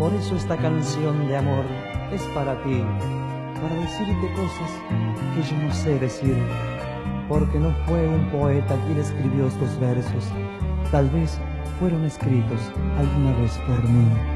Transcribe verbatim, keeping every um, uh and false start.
Por eso esta canción de amor es para ti, para decirte cosas que yo no sé decir, porque no fue un poeta quien escribió estos versos, tal vez fueron escritos alguna vez por mí.